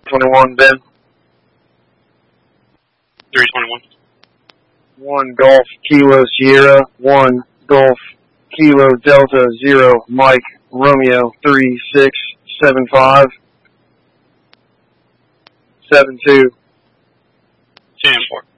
21, Ben. 321. 1 Golf Kilo Sierra, 1 Golf Kilo Delta 0 Mike Romeo 3675 72. 10-4.